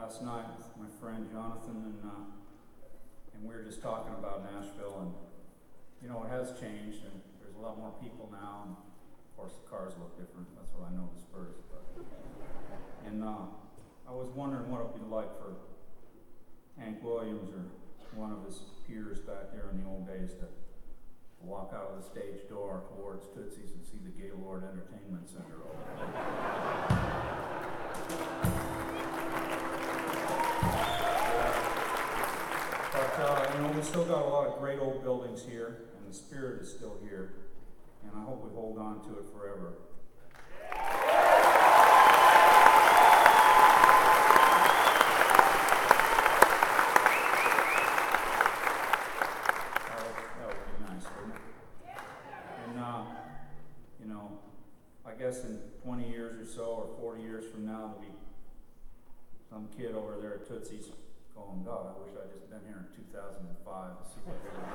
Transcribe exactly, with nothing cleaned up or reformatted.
last night with my friend Jonathan, and uh, and we were just talking about Nashville, and you know, it has changed, and there's a lot more people now, and of course the cars look different. That's what I noticed first. But, and uh, I was wondering what it would be like for Hank Williams or one of his peers back there in the old days to walk out of the stage door towards Tootsie's and see the Gaylord Entertainment Center over there. But, uh, you know, we still got a lot of great old buildings here, and the spirit is still here, and I hope we hold on to it forever. I guess in twenty years or so, or forty years from now, there'll be some kid over there at Tootsie's going, God, I wish I'd just been here in two thousand five to see what they were